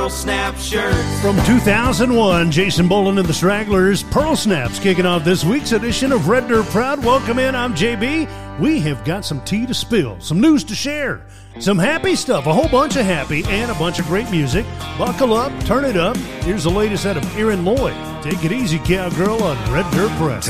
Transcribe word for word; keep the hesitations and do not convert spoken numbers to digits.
Snap shirts. From two thousand one, Jason Boland and the Stragglers, Pearl Snaps, kicking off this week's edition of Red Dirt Proud. Welcome in, I'm J B. We have got some tea to spill, some news to share, some happy stuff, a whole bunch of happy, and a bunch of great music. Buckle up, turn it up. Here's the latest out of Aaron Lloyd. Take it easy, cowgirl, on Red Dirt Proud.